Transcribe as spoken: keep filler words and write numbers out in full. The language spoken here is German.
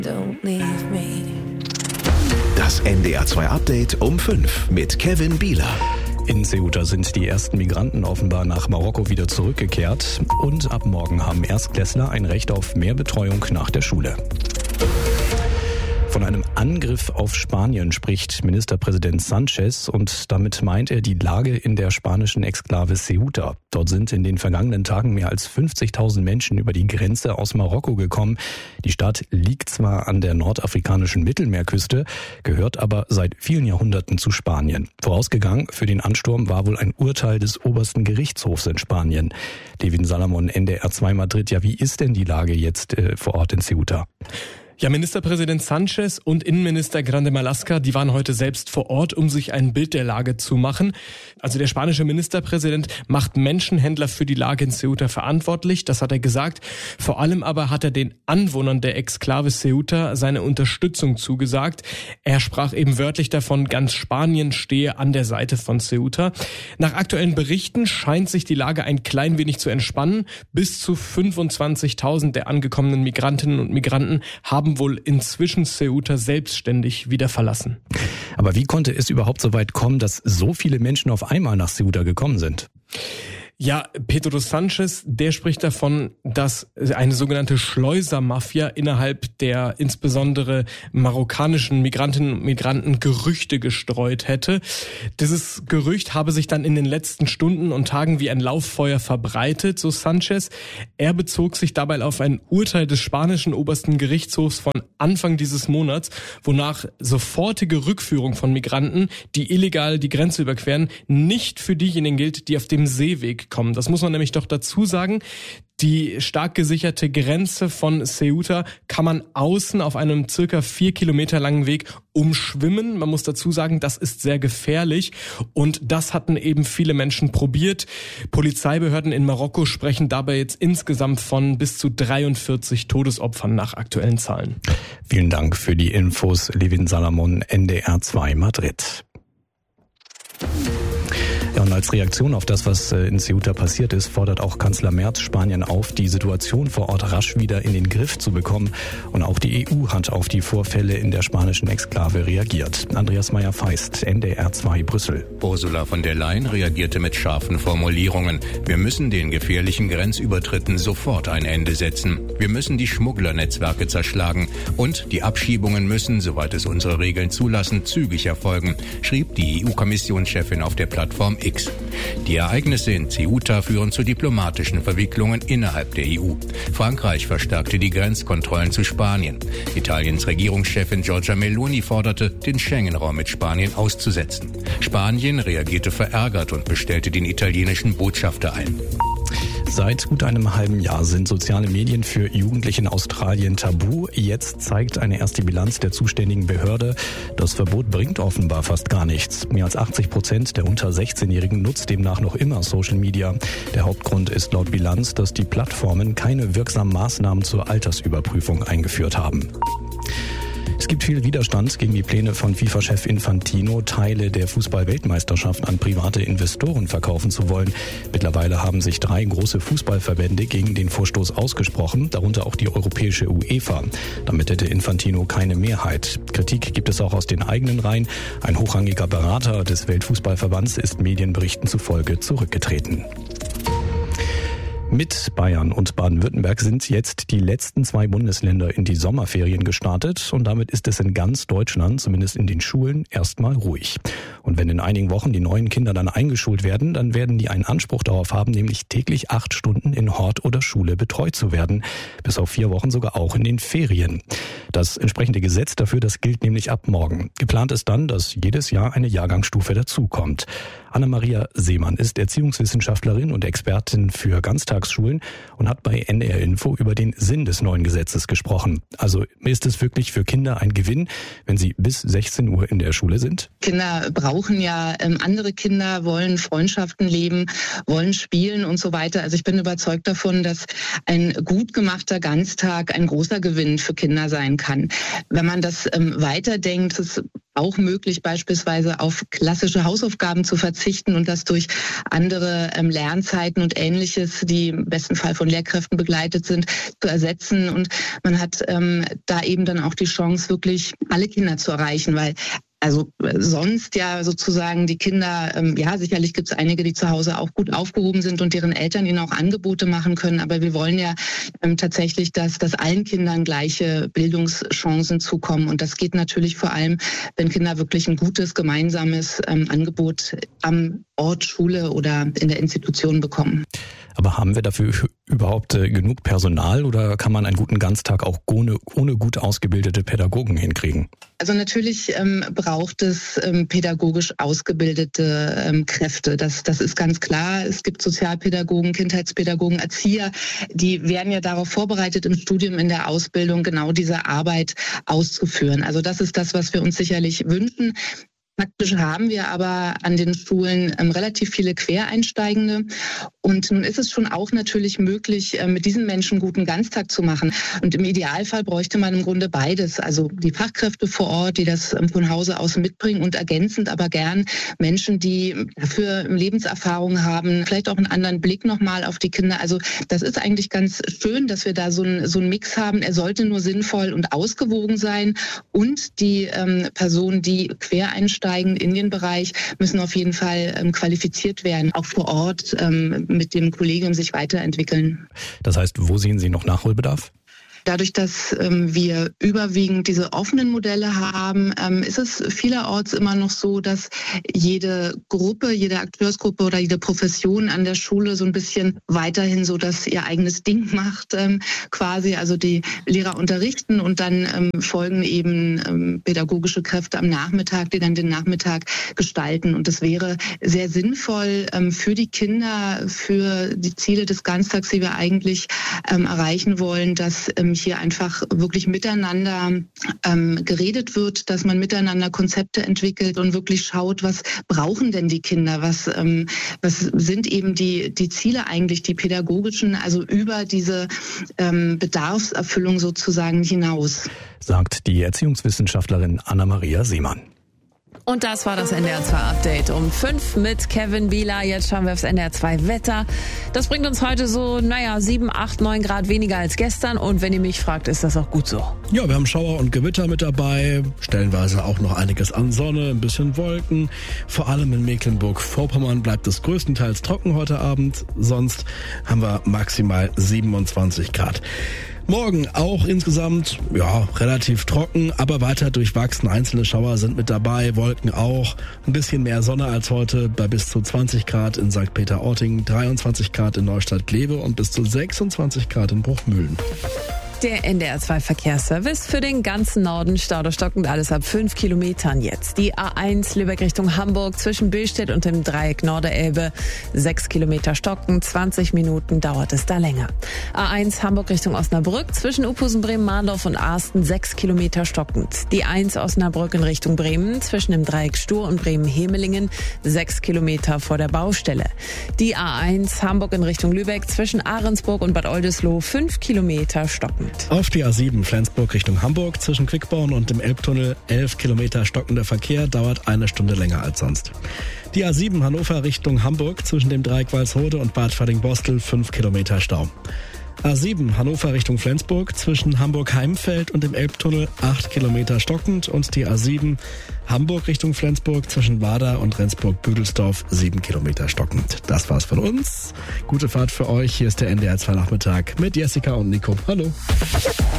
Don't leave me. Das N D R zwei Update um fünf mit Kevin Bieler. In Ceuta sind die ersten Migranten offenbar nach Marokko wieder zurückgekehrt. Und ab morgen haben Erstklässler ein Recht auf mehr Betreuung nach der Schule. Von einem Angriff auf Spanien spricht Ministerpräsident Sánchez und damit meint er die Lage in der spanischen Exklave Ceuta. Dort sind in den vergangenen Tagen mehr als fünfzigtausend Menschen über die Grenze aus Marokko gekommen. Die Stadt liegt zwar an der nordafrikanischen Mittelmeerküste, gehört aber seit vielen Jahrhunderten zu Spanien. Vorausgegangen für den Ansturm war wohl ein Urteil des obersten Gerichtshofs in Spanien. Levin Salamon, N D R zwei Madrid. Ja, wie ist denn die Lage jetzt äh, vor Ort in Ceuta? Ja, Ministerpräsident Sánchez und Innenminister Grande Marlaska, die waren heute selbst vor Ort, um sich ein Bild der Lage zu machen. Also der spanische Ministerpräsident macht Menschenhändler für die Lage in Ceuta verantwortlich, das hat er gesagt. Vor allem aber hat er den Anwohnern der Exklave Ceuta seine Unterstützung zugesagt. Er sprach eben wörtlich davon, ganz Spanien stehe an der Seite von Ceuta. Nach aktuellen Berichten scheint sich die Lage ein klein wenig zu entspannen. Bis zu fünfundzwanzigtausend der angekommenen Migrantinnen und Migranten haben wohl inzwischen Ceuta selbstständig wieder verlassen. Aber wie konnte es überhaupt so weit kommen, dass so viele Menschen auf einmal nach Ceuta gekommen sind? Ja, Pedro Sánchez, der spricht davon, dass eine sogenannte Schleusermafia innerhalb der insbesondere marokkanischen Migrantinnen und Migranten Gerüchte gestreut hätte. Dieses Gerücht habe sich dann in den letzten Stunden und Tagen wie ein Lauffeuer verbreitet, so Sánchez. Er bezog sich dabei auf ein Urteil des spanischen obersten Gerichtshofs von Anfang dieses Monats, wonach sofortige Rückführung von Migranten, die illegal die Grenze überqueren, nicht für diejenigen gilt, die auf dem Seeweg kommen. Das muss man nämlich doch dazu sagen. Die stark gesicherte Grenze von Ceuta kann man außen auf einem circa vier Kilometer langen Weg umschwimmen. Man muss dazu sagen, das ist sehr gefährlich und das hatten eben viele Menschen probiert. Polizeibehörden in Marokko sprechen dabei jetzt insgesamt von bis zu dreiundvierzig Todesopfern nach aktuellen Zahlen. Vielen Dank für die Infos, Levin Salamon, N D R zwei Madrid. Ja, und als Reaktion auf das, was in Ceuta passiert ist, fordert auch Kanzler Merz Spanien auf, die Situation vor Ort rasch wieder in den Griff zu bekommen. Und auch die E U hat auf die Vorfälle in der spanischen Exklave reagiert. Andreas Meyer-Feist, N D R zwei Brüssel. Ursula von der Leyen reagierte mit scharfen Formulierungen. Wir müssen den gefährlichen Grenzübertritten sofort ein Ende setzen. Wir müssen die Schmugglernetzwerke zerschlagen. Und die Abschiebungen müssen, soweit es unsere Regeln zulassen, zügig erfolgen, schrieb die E U-Kommissionschefin auf der Plattform X. Die Ereignisse in Ceuta führen zu diplomatischen Verwicklungen innerhalb der E U. Frankreich verstärkte die Grenzkontrollen zu Spanien. Italiens Regierungschefin Giorgia Meloni forderte, den Schengen-Raum mit Spanien auszusetzen. Spanien reagierte verärgert und bestellte den italienischen Botschafter ein. Seit gut einem halben Jahr sind soziale Medien für Jugendliche in Australien tabu. Jetzt zeigt eine erste Bilanz der zuständigen Behörde, das Verbot bringt offenbar fast gar nichts. Mehr als achtzig Prozent der unter sechzehnjährigen nutzt demnach noch immer Social Media. Der Hauptgrund ist laut Bilanz, dass die Plattformen keine wirksamen Maßnahmen zur Altersüberprüfung eingeführt haben. Es gibt viel Widerstand gegen die Pläne von FIFA-Chef Infantino, Teile der Fußball-Weltmeisterschaft an private Investoren verkaufen zu wollen. Mittlerweile haben sich drei große Fußballverbände gegen den Vorstoß ausgesprochen, darunter auch die europäische UEFA. Damit hätte Infantino keine Mehrheit. Kritik gibt es auch aus den eigenen Reihen. Ein hochrangiger Berater des Weltfußballverbands ist Medienberichten zufolge zurückgetreten. Mit Bayern und Baden-Württemberg sind jetzt die letzten zwei Bundesländer in die Sommerferien gestartet und damit ist es in ganz Deutschland, zumindest in den Schulen, erstmal ruhig. Und wenn in einigen Wochen die neuen Kinder dann eingeschult werden, dann werden die einen Anspruch darauf haben, nämlich täglich acht Stunden in Hort oder Schule betreut zu werden. Bis auf vier Wochen sogar auch in den Ferien. Das entsprechende Gesetz dafür, das gilt nämlich ab morgen. Geplant ist dann, dass jedes Jahr eine Jahrgangsstufe dazukommt. Anna-Maria Seemann ist Erziehungswissenschaftlerin und Expertin für Ganztagsschulen und hat bei N D R Info über den Sinn des neuen Gesetzes gesprochen. Also ist es wirklich für Kinder ein Gewinn, wenn sie bis sechzehn Uhr in der Schule sind? Kinder brauchen ja ähm, andere Kinder, wollen Freundschaften leben, wollen spielen und so weiter. Also ich bin überzeugt davon, dass ein gut gemachter Ganztag ein großer Gewinn für Kinder sein kann. Wenn man das ähm, weiterdenkt, es auch möglich, beispielsweise auf klassische Hausaufgaben zu verzichten und das durch andere ähm, Lernzeiten und Ähnliches, die im besten Fall von Lehrkräften begleitet sind, zu ersetzen. Und man hat ähm, da eben dann auch die Chance, wirklich alle Kinder zu erreichen, weil also sonst ja sozusagen die Kinder, ähm, ja sicherlich gibt es einige, die zu Hause auch gut aufgehoben sind und deren Eltern ihnen auch Angebote machen können, aber wir wollen ja ähm, tatsächlich, dass, dass allen Kindern gleiche Bildungschancen zukommen und das geht natürlich vor allem, wenn Kinder wirklich ein gutes, gemeinsames ähm, Angebot am Ort, Schule oder in der Institution bekommen. Aber haben wir dafür überhaupt äh, genug Personal oder kann man einen guten Ganztag auch ohne, ohne gut ausgebildete Pädagogen hinkriegen? Also natürlich ähm, braucht es ähm, pädagogisch ausgebildete ähm, Kräfte. Das, das ist ganz klar. Es gibt Sozialpädagogen, Kindheitspädagogen, Erzieher, die werden ja darauf vorbereitet im Studium, in der Ausbildung genau diese Arbeit auszuführen. Also das ist das, was wir uns sicherlich wünschen. Faktisch haben wir aber an den Schulen ähm, relativ viele Quereinsteigende. Und nun ist es schon auch natürlich möglich, äh, mit diesen Menschen guten Ganztag zu machen. Und im Idealfall bräuchte man im Grunde beides. Also die Fachkräfte vor Ort, die das ähm, von Hause aus mitbringen und ergänzend aber gern Menschen, die dafür Lebenserfahrung haben, vielleicht auch einen anderen Blick nochmal auf die Kinder. Also das ist eigentlich ganz schön, dass wir da so einen so einen Mix haben. Er sollte nur sinnvoll und ausgewogen sein. Und die ähm, Personen, die Quereinsteigen in den Bereich, müssen auf jeden Fall ähm, qualifiziert werden, auch vor Ort ähm, mit dem Kollegium sich weiterentwickeln. Das heißt, wo sehen Sie noch Nachholbedarf? Dadurch, dass ähm, wir überwiegend diese offenen Modelle haben, ähm, ist es vielerorts immer noch so, dass jede Gruppe, jede Akteursgruppe oder jede Profession an der Schule so ein bisschen weiterhin so das ihr eigenes Ding macht, ähm, quasi. Also die Lehrer unterrichten und dann ähm, folgen eben ähm, pädagogische Kräfte am Nachmittag, die dann den Nachmittag gestalten. Und es wäre sehr sinnvoll ähm, für die Kinder, für die Ziele des Ganztags, die wir eigentlich ähm, erreichen wollen, dass ähm, hier einfach wirklich miteinander ähm, geredet wird, dass man miteinander Konzepte entwickelt und wirklich schaut, was brauchen denn die Kinder, was, ähm, was sind eben die, die Ziele eigentlich, die pädagogischen, also über diese ähm, Bedarfserfüllung sozusagen hinaus. Sagt die Erziehungswissenschaftlerin Anna-Maria Seemann. Und das war das N D R zwei Update um fünf mit Kevin Bieler. Jetzt schauen wir aufs N D R zwei Wetter. Das bringt uns heute so, naja, sieben, acht, neun Grad weniger als gestern. Und wenn ihr mich fragt, ist das auch gut so. Ja, wir haben Schauer und Gewitter mit dabei. Stellenweise auch noch einiges an Sonne, ein bisschen Wolken. Vor allem in Mecklenburg-Vorpommern bleibt es größtenteils trocken heute Abend. Sonst haben wir maximal siebenundzwanzig Grad. Morgen auch insgesamt, ja, relativ trocken, aber weiter durchwachsen. Einzelne Schauer sind mit dabei, Wolken auch. Ein bisschen mehr Sonne als heute bei bis zu zwanzig Grad in Sankt Peter-Ording, dreiundzwanzig Grad in Neustadt-Glewe und bis zu sechsundzwanzig Grad in Bruchmühlen. Der N D R zwei Verkehrsservice für den ganzen Norden, Stau stockend, alles ab fünf Kilometern jetzt. Die A eins Lübeck Richtung Hamburg zwischen Billstedt und dem Dreieck Norderelbe, sechs Kilometer stockend, zwanzig Minuten dauert es da länger. A eins Hamburg Richtung Osnabrück zwischen Uphusen, Bremen, Mahndorf und Arsten, sechs Kilometer stockend. Die eins Osnabrück in Richtung Bremen zwischen dem Dreieck Stur und Bremen-Hemelingen, sechs Kilometer vor der Baustelle. Die A eins Hamburg in Richtung Lübeck zwischen Ahrensburg und Bad Oldesloe, fünf Kilometer stockend. Auf die A sieben Flensburg Richtung Hamburg zwischen Quickborn und dem Elbtunnel elf Kilometer stockender Verkehr, dauert eine Stunde länger als sonst. Die A sieben Hannover Richtung Hamburg zwischen dem Dreieck Walsrode und Bad Ferding-Bostel, fünf Kilometer Stau. A sieben Hannover Richtung Flensburg zwischen Hamburg-Heimfeld und dem Elbtunnel acht Kilometer stockend und die A sieben Hamburg Richtung Flensburg zwischen Wader und Rendsburg-Büdelsdorf sieben Kilometer stockend. Das war's von uns. Gute Fahrt für euch. Hier ist der N D R zwei Nachmittag mit Jessica und Nico. Hallo.